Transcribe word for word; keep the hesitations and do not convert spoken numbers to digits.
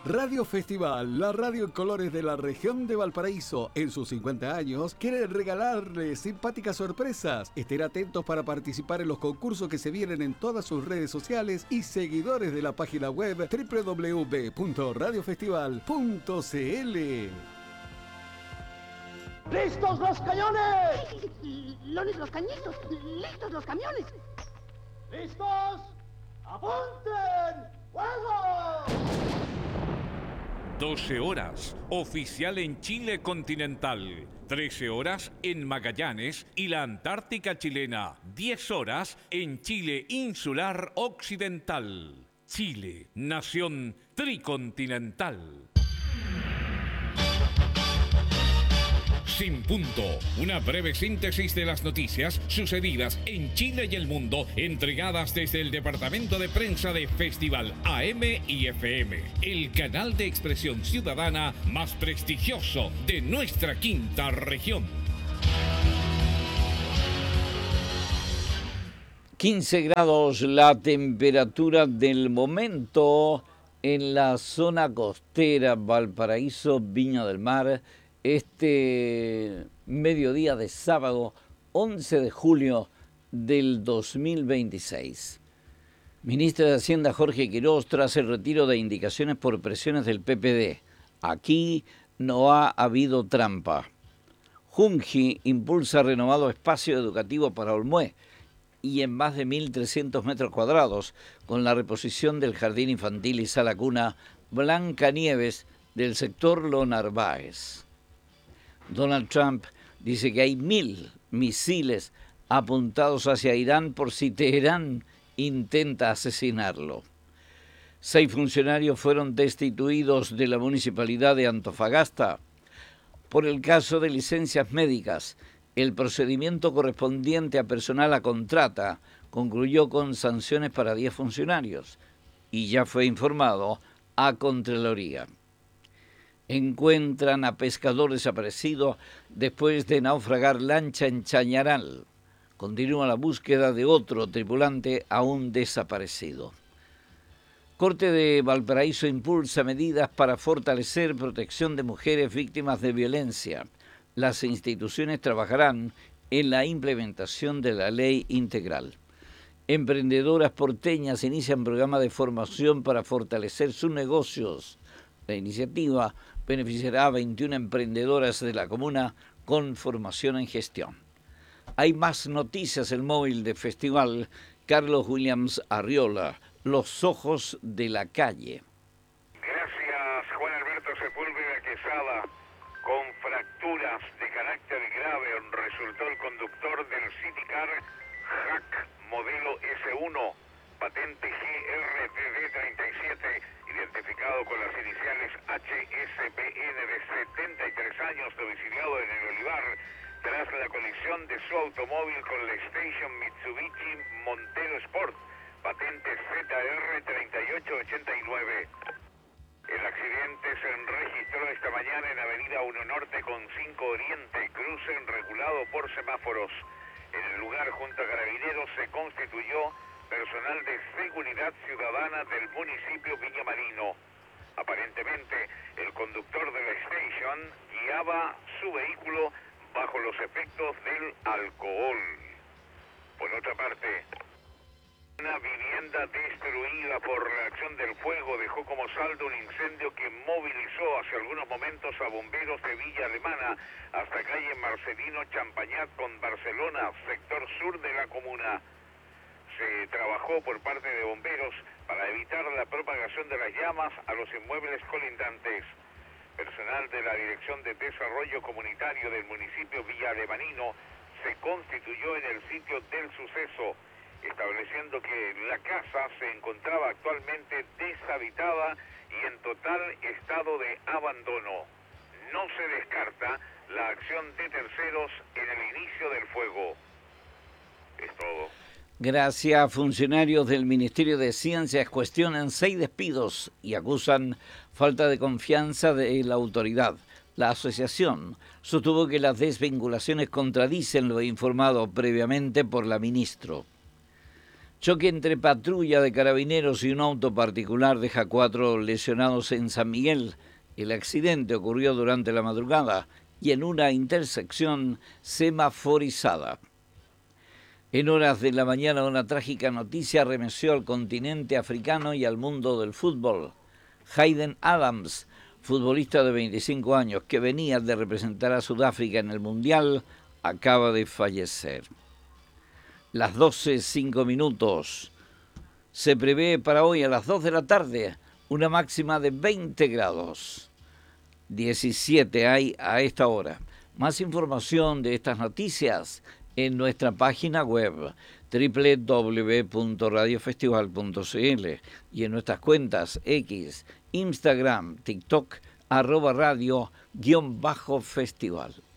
Radio Festival, la radio en colores de la región de Valparaíso, en sus cincuenta años, quiere regalarles simpáticas sorpresas. Estén atentos para participar en los concursos que se vienen en todas sus redes sociales y seguidores de la página web doble u doble u doble u punto radio festival punto c l. ¡Listos los cañones! ¡Lones los cañitos! ¡Listos los camiones! ¡Listos! ¡Apunten! ¡Fuego! doce horas, oficial en Chile continental. trece horas en Magallanes y la Antártica chilena. diez horas en Chile insular occidental. Chile, nación tricontinental. Sin punto, una breve síntesis de las noticias sucedidas en Chile y el mundo, entregadas desde el departamento de prensa de Festival A M y F M, el canal de expresión ciudadana más prestigioso de nuestra quinta región. quince grados la temperatura del momento en la zona costera, Valparaíso, Viña del Mar. Este mediodía de sábado once de julio del dos mil veintiséis. Ministro de Hacienda Jorge Quirós tras el retiro de indicaciones por presiones del P P D. Aquí no ha habido trampa. Junji impulsa renovado espacio educativo para Olmué y en más de mil trescientos metros cuadrados con la reposición del jardín infantil y sala cuna Blancanieves del sector Lo Narváez. Donald Trump dice que hay mil misiles apuntados hacia Irán por si Teherán intenta asesinarlo. Seis funcionarios fueron destituidos de la municipalidad de Antofagasta por el caso de licencias médicas. El procedimiento correspondiente a personal a contrata concluyó con sanciones para diez funcionarios y ya fue informado a Contraloría. Encuentran a pescador desaparecido después de naufragar lancha en Chañaral. Continúa la búsqueda de otro tripulante aún desaparecido. Corte de Valparaíso impulsa medidas para fortalecer protección de mujeres víctimas de violencia. Las instituciones trabajarán en la implementación de la ley integral. Emprendedoras porteñas inician programa de formación para fortalecer sus negocios. La iniciativa beneficiará a veintiuna emprendedoras de la comuna con formación en gestión. Hay más noticias, el móvil de Festival Carlos Williams Arriola, los ojos de la calle. Gracias, Juan Alberto Sepúlveda Quesada. Con fracturas de carácter grave resultó el conductor del City Car Hack modelo S uno, patente G R T D treinta y siete, identificado con las iniciales H S P N de setenta y tres años, domiciliado en el Olivar, tras la colisión de su automóvil con la Station Mitsubishi Montero Sport, patente Z R treinta y ocho ochenta y nueve. El accidente se registró esta mañana en Avenida uno Norte con cinco Oriente, cruce regulado por semáforos. En el lugar, junto a Carabineros, se constituyó personal de seguridad ciudadana del municipio Viña Marino. Aparentemente, el conductor de la Station guiaba su vehículo bajo los efectos del alcohol. Por otra parte, una vivienda destruida por la acción del fuego dejó como saldo un incendio que movilizó hace algunos momentos a bomberos de Villa Alemana hasta calle Marcelino Champañat con Barcelona, sector sur de la comuna. Se trabajó por parte de bomberos para evitar la propagación de las llamas a los inmuebles colindantes. Personal de la Dirección de Desarrollo Comunitario del municipio Villa Alemanino se constituyó en el sitio del suceso, estableciendo que la casa se encontraba actualmente deshabitada y en total estado de abandono. No se descarta la acción de terceros en el inicio del fuego. Es todo. Gracias. Funcionarios del Ministerio de Ciencias cuestionan seis despidos y acusan falta de confianza de la autoridad. La asociación sostuvo que las desvinculaciones contradicen lo informado previamente por la ministra. Choque entre patrulla de carabineros y un auto particular deja cuatro lesionados en San Miguel. El accidente ocurrió durante la madrugada y en una intersección semaforizada. En horas de la mañana, una trágica noticia arremeció al continente africano y al mundo del fútbol. Hayden Adams, futbolista de veinticinco años que venía de representar a Sudáfrica en el Mundial, acaba de fallecer. Las doce, cinco minutos. Se prevé para hoy a las dos de la tarde una máxima de veinte grados. diecisiete hay a esta hora. Más información de estas noticias en nuestra página web doble u doble u doble u punto radio festival punto c l y en nuestras cuentas X, Instagram, TikTok, arroba radio guión bajo festival.